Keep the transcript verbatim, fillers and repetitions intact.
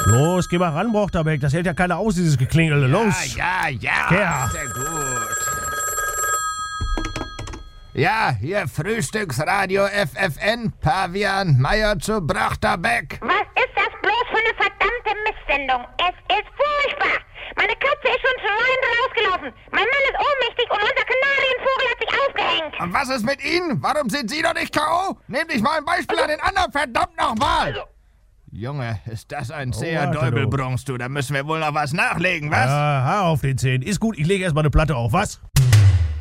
Los, geh mal ran, Brochterbeck. Das hält ja keiner aus, dieses Geklingel. Los. Ja, ja, Ja. sehr gut. Ja, hier Frühstücksradio F F N, Pavian, Meier zu Brochterbeck. Was ist das bloß für eine verdammte Mistsendung? Es ist furchtbar. Meine Katze ist schon schreiend rausgelaufen. Mein Mann ist ohnmächtig und unser Kanarienvogel hat sich aufgehängt. Und was ist mit Ihnen? Warum sind Sie doch nicht K O? Nehmt nicht mal ein Beispiel an den anderen, verdammt nochmal. Junge, ist das ein zäher warte, Däubelbrunst, du. Da müssen wir wohl noch was nachlegen, was? Ja, Haar auf den Zähnen. Ist gut, ich lege erstmal eine Platte auf, was?